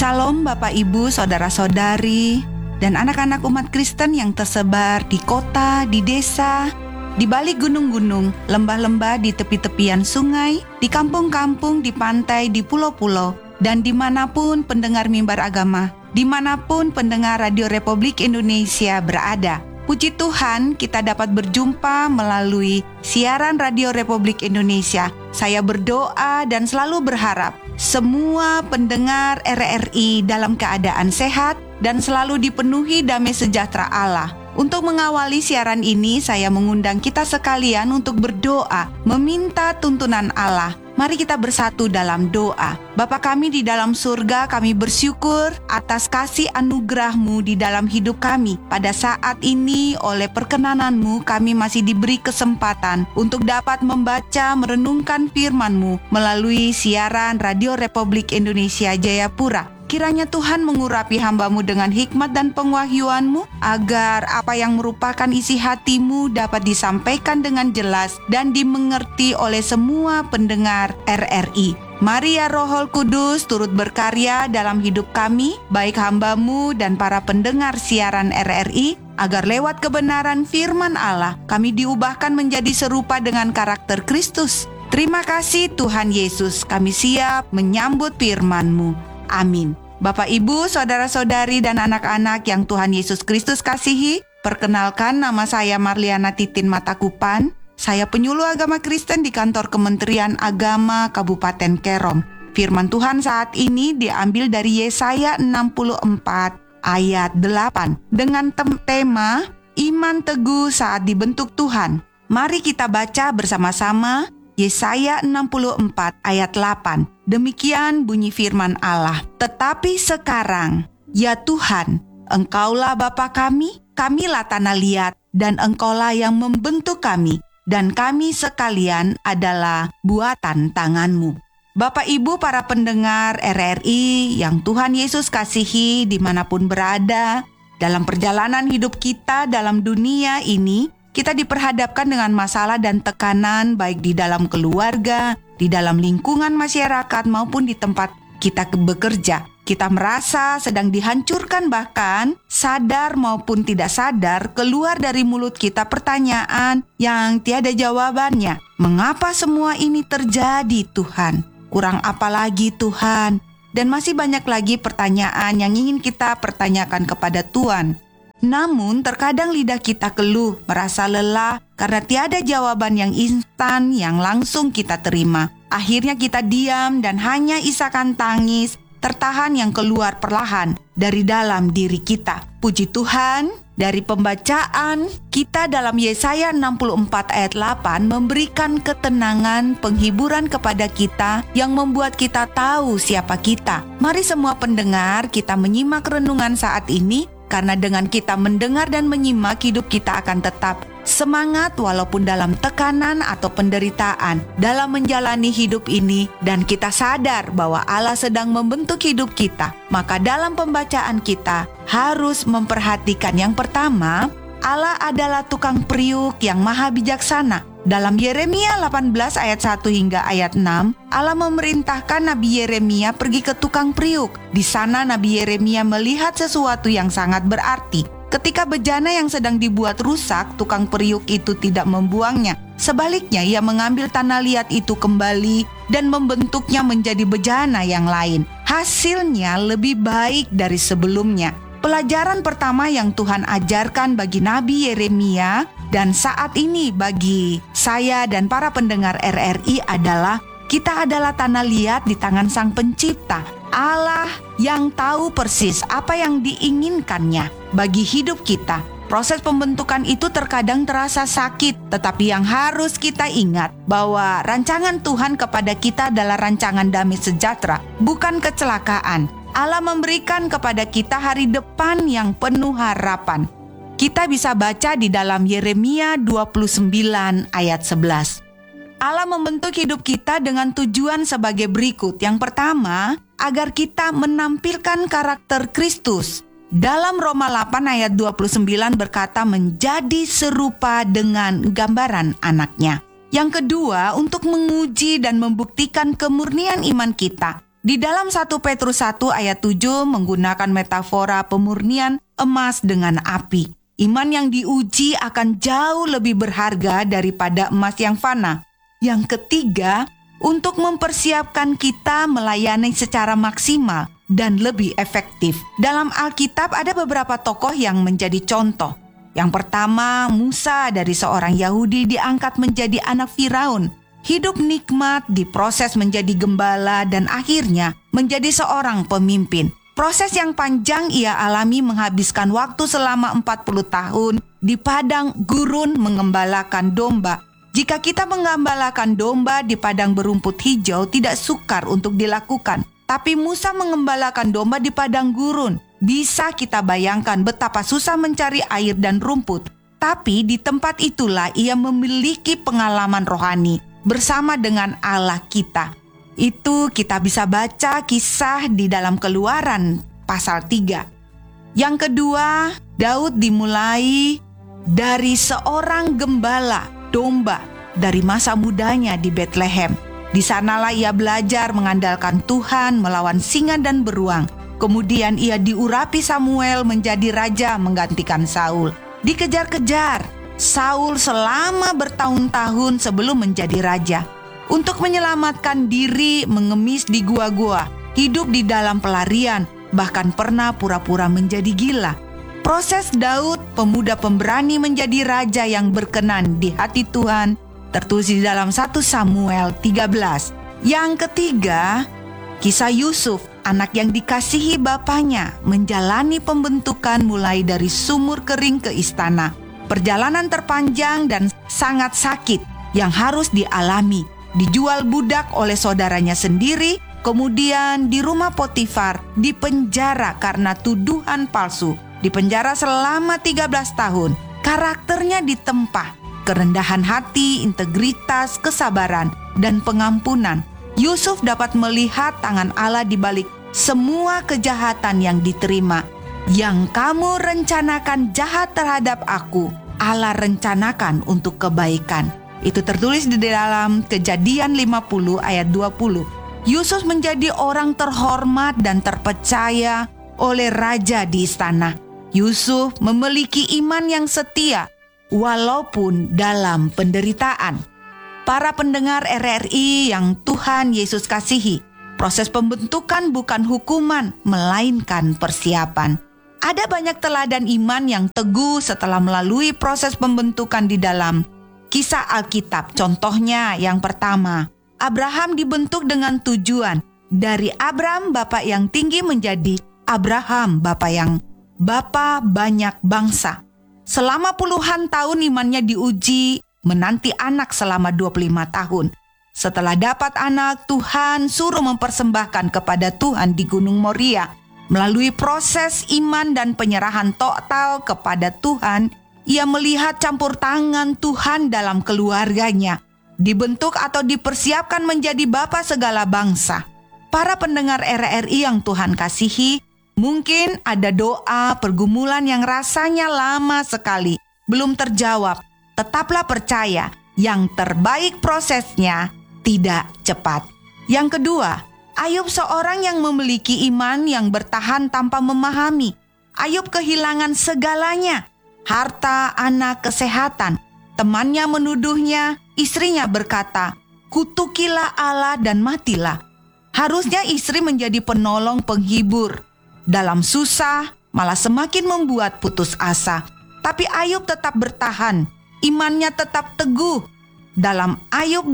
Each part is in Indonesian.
Shalom Bapak Ibu, Saudara-saudari, dan anak-anak umat Kristen yang tersebar di kota, di desa, di balik gunung-gunung, lembah-lembah, di tepi-tepian sungai, di kampung-kampung, di pantai, di pulau-pulau, dan dimanapun pendengar mimbar agama, dimanapun pendengar Radio Republik Indonesia berada. Puji Tuhan, kita dapat berjumpa melalui siaran Radio Republik Indonesia. Saya berdoa dan selalu berharap semua pendengar RRI dalam keadaan sehat dan selalu dipenuhi damai sejahtera Allah. Untuk mengawali siaran ini, saya mengundang kita sekalian untuk berdoa, meminta tuntunan Allah. Mari kita bersatu dalam doa. Bapa kami di dalam surga, kami bersyukur atas kasih anugerah-Mu di dalam hidup kami. Pada saat ini, oleh perkenanan-Mu, kami masih diberi kesempatan untuk dapat membaca, merenungkan firman-Mu melalui siaran Radio Republik Indonesia Jayapura. Kiranya Tuhan mengurapi hamba-Mu dengan hikmat dan pengwahyuan-Mu, agar apa yang merupakan isi hati-Mu dapat disampaikan dengan jelas dan dimengerti oleh semua pendengar RRI. Mari ya Roh Kudus turut berkarya dalam hidup kami, baik hamba-Mu dan para pendengar siaran RRI, agar lewat kebenaran firman Allah, kami diubahkan menjadi serupa dengan karakter Kristus. Terima kasih Tuhan Yesus, kami siap menyambut firman-Mu. Amin. Bapak, Ibu, Saudara-saudari, dan anak-anak yang Tuhan Yesus Kristus kasihi, perkenalkan nama saya Marliana Titin Matakupan. Saya penyuluh agama Kristen di kantor Kementerian Agama Kabupaten Kerom. Firman Tuhan saat ini diambil dari Yesaya 64 ayat 8 dengan tema Iman Teguh Saat Dibentuk Tuhan. Mari kita baca bersama-sama Yesaya 64 ayat 8. Demikian bunyi firman Allah. Tetapi sekarang, ya Tuhan, Engkaulah Bapa kami, kamilah tanah liat, dan Engkaulah yang membentuk kami, dan kami sekalian adalah buatan tangan-Mu. Bapak Ibu para pendengar RRI yang Tuhan Yesus kasihi dimanapun berada, dalam perjalanan hidup kita dalam dunia ini, kita diperhadapkan dengan masalah dan tekanan baik di dalam keluarga, di dalam lingkungan masyarakat maupun di tempat kita bekerja. Kita merasa sedang dihancurkan, bahkan sadar maupun tidak sadar keluar dari mulut kita pertanyaan yang tiada jawabannya. Mengapa semua ini terjadi Tuhan? Kurang apa lagi Tuhan? Dan masih banyak lagi pertanyaan yang ingin kita pertanyakan kepada Tuhan. Namun terkadang lidah kita keluh, merasa lelah karena tiada jawaban yang instan yang langsung kita terima. Akhirnya kita diam dan hanya isakan tangis, tertahan yang keluar perlahan dari dalam diri kita. Puji Tuhan, dari pembacaan kita dalam Yesaya 64 ayat 8 memberikan ketenangan, penghiburan kepada kita yang membuat kita tahu siapa kita. Mari semua pendengar kita menyimak renungan saat ini, karena dengan kita mendengar dan menyimak, hidup kita akan tetap semangat walaupun dalam tekanan atau penderitaan dalam menjalani hidup ini, dan kita sadar bahwa Allah sedang membentuk hidup kita. Maka dalam pembacaan kita harus memperhatikan yang pertama, Allah adalah tukang periuk yang maha bijaksana. Dalam Yeremia 18 ayat 1 hingga ayat 6, Allah memerintahkan Nabi Yeremia pergi ke tukang periuk. Di sana Nabi Yeremia melihat sesuatu yang sangat berarti. Ketika bejana yang sedang dibuat rusak, tukang periuk itu tidak membuangnya. Sebaliknya, ia mengambil tanah liat itu kembali dan membentuknya menjadi bejana yang lain. Hasilnya lebih baik dari sebelumnya. Pelajaran pertama yang Tuhan ajarkan bagi Nabi Yeremia dan saat ini bagi saya dan para pendengar RRI adalah kita adalah tanah liat di tangan Sang Pencipta, Allah yang tahu persis apa yang diinginkannya bagi hidup kita. Proses pembentukan itu terkadang terasa sakit, tetapi yang harus kita ingat bahwa rancangan Tuhan kepada kita adalah rancangan damai sejahtera, bukan kecelakaan. Allah memberikan kepada kita hari depan yang penuh harapan. Kita bisa baca di dalam Yeremia 29 ayat 11. Allah membentuk hidup kita dengan tujuan sebagai berikut. Yang pertama, agar kita menampilkan karakter Kristus. Dalam Roma 8 ayat 29 berkata menjadi serupa dengan gambaran anaknya. Yang kedua, untuk menguji dan membuktikan kemurnian iman kita. Di dalam 1 Petrus 1 ayat 7 menggunakan metafora pemurnian emas dengan api. Iman yang diuji akan jauh lebih berharga daripada emas yang fana. Yang ketiga, untuk mempersiapkan kita melayani secara maksimal dan lebih efektif. Dalam Alkitab ada beberapa tokoh yang menjadi contoh. Yang pertama, Musa dari seorang Yahudi diangkat menjadi anak Firaun. Hidup nikmat, diproses menjadi gembala, dan akhirnya menjadi seorang pemimpin. Proses yang panjang ia alami menghabiskan waktu selama 40 tahun di padang gurun mengembalakan domba. Jika kita mengembalakan domba di padang berumput hijau tidak sukar untuk dilakukan. Tapi Musa mengembalakan domba di padang gurun. Bisa kita bayangkan betapa susah mencari air dan rumput. Tapi di tempat itulah ia memiliki pengalaman rohani bersama dengan Allah kita. Itu kita bisa baca kisah di dalam Keluaran pasal 3. Yang kedua, Daud dimulai dari seorang gembala domba dari masa mudanya di Bethlehem. Di sanalah ia belajar mengandalkan Tuhan melawan singa dan beruang. Kemudian ia diurapi Samuel menjadi raja menggantikan Saul. Dikejar-kejar Saul selama bertahun-tahun sebelum menjadi raja. Untuk menyelamatkan diri mengemis di gua-gua, hidup di dalam pelarian, bahkan pernah pura-pura menjadi gila. Proses Daud, pemuda pemberani menjadi raja yang berkenan di hati Tuhan, tertulis di dalam 1 Samuel 13. Yang ketiga, kisah Yusuf, anak yang dikasihi bapaknya, menjalani pembentukan mulai dari sumur kering ke istana. Perjalanan terpanjang dan sangat sakit yang harus dialami. Dijual budak oleh saudaranya sendiri, kemudian di rumah Potifar, dipenjara karena tuduhan palsu. Dipenjara selama 13 tahun. Karakternya ditempa, kerendahan hati, integritas, kesabaran, dan pengampunan. Yusuf dapat melihat tangan Allah di balik semua kejahatan yang diterima. Yang kamu rencanakan jahat terhadap aku, Allah rencanakan untuk kebaikan. Itu tertulis di dalam Kejadian 50 ayat 20. Yusuf menjadi orang terhormat dan terpercaya oleh raja di istana. Yusuf memiliki iman yang setia walaupun dalam penderitaan. Para pendengar RRI yang Tuhan Yesus kasihi, proses pembentukan bukan hukuman, melainkan persiapan. Ada banyak teladan iman yang teguh setelah melalui proses pembentukan di dalam kisah Alkitab. Contohnya yang pertama, Abraham dibentuk dengan tujuan. Dari Abraham bapa yang tinggi menjadi Abraham bapa banyak bangsa. Selama puluhan tahun imannya diuji, menanti anak selama 25 tahun. Setelah dapat anak, Tuhan suruh mempersembahkan kepada Tuhan di Gunung Moria. Melalui proses iman dan penyerahan total kepada Tuhan, ia melihat campur tangan Tuhan dalam keluarganya. Dibentuk atau dipersiapkan menjadi bapa segala bangsa. Para pendengar RRI yang Tuhan kasihi, mungkin ada doa, pergumulan yang rasanya lama sekali, belum terjawab. Tetaplah percaya, yang terbaik prosesnya tidak cepat. Yang kedua, Ayub seorang yang memiliki iman yang bertahan tanpa memahami. Ayub kehilangan segalanya, harta, anak, kesehatan. Temannya menuduhnya, istrinya berkata, "Kutukilah Allah dan matilah." Harusnya istri menjadi penolong penghibur. Dalam susah, malah semakin membuat putus asa. Tapi Ayub tetap bertahan, imannya tetap teguh. Dalam Ayub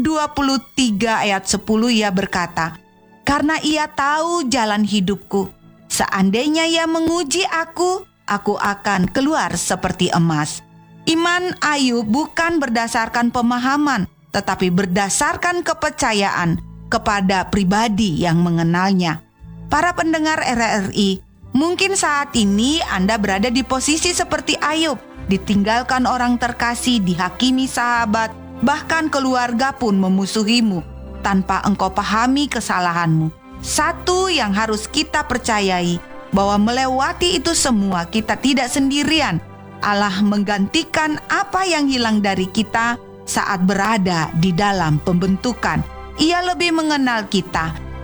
23 ayat 10 ia berkata, "Karena ia tahu jalan hidupku, seandainya ia menguji aku akan keluar seperti emas." Iman Ayub bukan berdasarkan pemahaman, tetapi berdasarkan kepercayaan kepada pribadi yang mengenalnya. Para pendengar RRI, mungkin saat ini Anda berada di posisi seperti Ayub, ditinggalkan orang terkasih, dihakimi sahabat, bahkan keluarga pun memusuhimu tanpa engkau pahami kesalahanmu. Satu yang harus kita percayai, bahwa melewati itu semua kita tidak sendirian. Allah menggantikan apa yang hilang dari kita saat berada di dalam pembentukan. Ia lebih mengenal kita.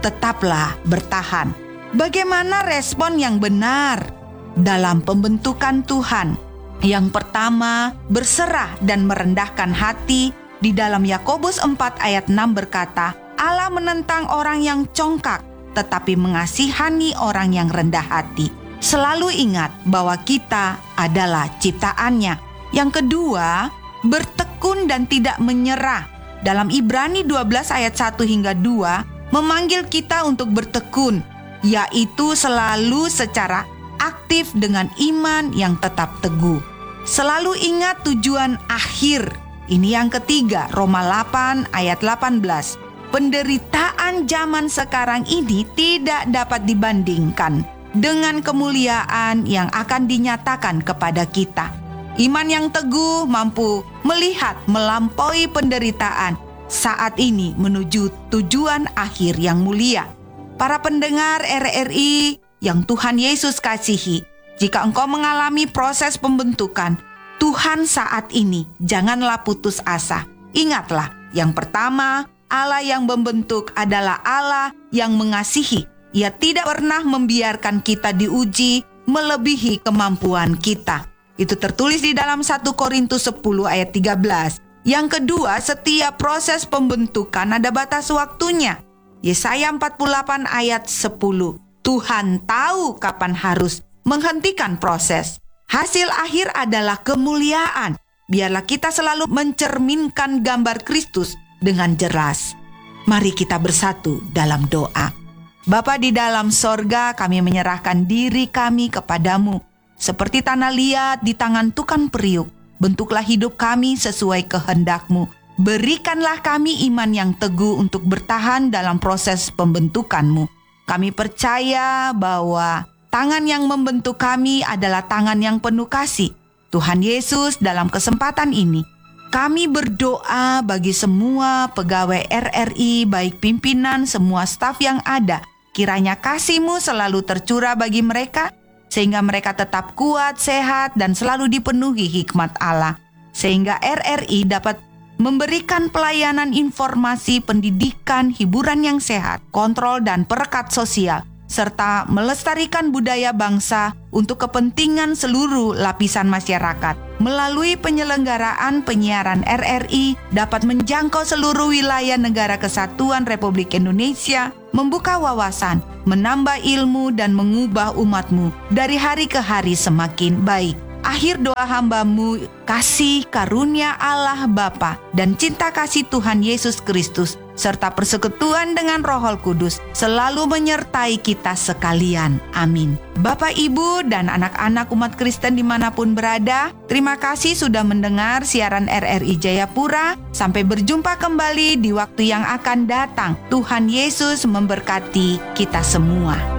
tetaplah bertahan. Bagaimana respon yang benar dalam pembentukan Tuhan? Yang pertama, berserah dan merendahkan hati. Di dalam Yakobus 4 ayat 6 berkata, Allah menentang orang yang congkak, tetapi mengasihani orang yang rendah hati. Selalu ingat bahwa kita adalah ciptaannya. Yang kedua, bertekun dan tidak menyerah. Dalam Ibrani 12 ayat 1 hingga 2 memanggil kita untuk bertekun, yaitu selalu secara aktif dengan iman yang tetap teguh. Selalu ingat tujuan akhir. Ini yang ketiga, Roma 8 ayat 18. Penderitaan zaman sekarang ini tidak dapat dibandingkan dengan kemuliaan yang akan dinyatakan kepada kita. Iman yang teguh mampu melihat melampaui penderitaan saat ini menuju tujuan akhir yang mulia. Para pendengar RRI yang Tuhan Yesus kasihi, jika engkau mengalami proses pembentukan Tuhan saat ini, janganlah putus asa. Ingatlah, yang pertama, Allah yang membentuk adalah Allah yang mengasihi. Ia tidak pernah membiarkan kita diuji melebihi kemampuan kita. Itu tertulis di dalam 1 Korintus 10 ayat 13. Yang kedua, setiap proses pembentukan ada batas waktunya. Yesaya 48 ayat 10. Tuhan tahu kapan harus menghentikan proses. Hasil akhir adalah kemuliaan. Biarlah kita selalu mencerminkan gambar Kristus dengan jelas. Mari kita bersatu dalam doa. Bapa di dalam sorga, kami menyerahkan diri kami kepadamu. Seperti tanah liat di tangan tukang periuk, bentuklah hidup kami sesuai kehendak-Mu. Berikanlah kami iman yang teguh untuk bertahan dalam proses pembentukan-Mu. Kami percaya bahwa tangan yang membentuk kami adalah tangan yang penuh kasih. Tuhan Yesus, dalam kesempatan ini, kami berdoa bagi semua pegawai RRI, baik pimpinan, semua staf yang ada. Kiranya kasih-Mu selalu tercurah bagi mereka, sehingga mereka tetap kuat, sehat, dan selalu dipenuhi hikmat Allah. Sehingga RRI dapat memberikan pelayanan informasi, pendidikan, hiburan yang sehat, kontrol dan perekat sosial, serta melestarikan budaya bangsa untuk kepentingan seluruh lapisan masyarakat. Melalui penyelenggaraan penyiaran RRI dapat menjangkau seluruh wilayah negara kesatuan Republik Indonesia, membuka wawasan, menambah ilmu dan mengubah umat-Mu dari hari ke hari semakin baik. Akhir doa hamba-Mu, kasih karunia Allah Bapa dan cinta kasih Tuhan Yesus Kristus serta persekutuan dengan Roh Kudus selalu menyertai kita sekalian. Amin. Bapak, Ibu, dan anak-anak umat Kristen dimanapun berada, terima kasih sudah mendengar siaran RRI Jayapura. Sampai berjumpa kembali di waktu yang akan datang. Tuhan Yesus memberkati kita semua.